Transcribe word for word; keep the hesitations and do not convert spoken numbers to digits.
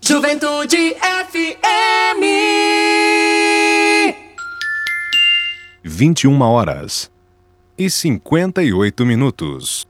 Juventude F M. vinte e uma horas e cinquenta e oito minutos.